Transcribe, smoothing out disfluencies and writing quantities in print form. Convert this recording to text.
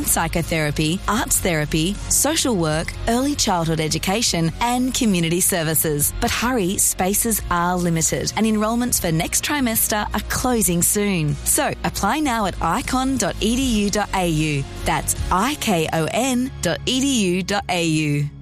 psychotherapy, arts therapy, social work, early childhood education and community services. But hurry, spaces are limited and enrolments for next trimester are closing soon. So apply now at icon.edu.au. That's icon.edu.au.